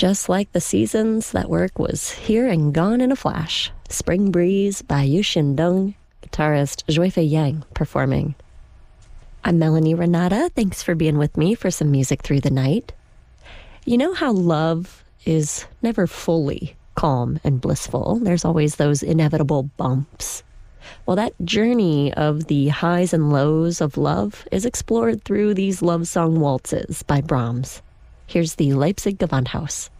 Just like the seasons, that work was here and gone in a flash. Spring Breeze by Yu Xindeng, guitarist Juifei Yang performing. I'm Melanie Renata. Thanks for being with me for some music through the night. You know how love is never fully calm and blissful. There's always those inevitable bumps. Well, that journey of the highs and lows of love is explored through these love song waltzes by Brahms. Here's the Leipzig Gewandhaus.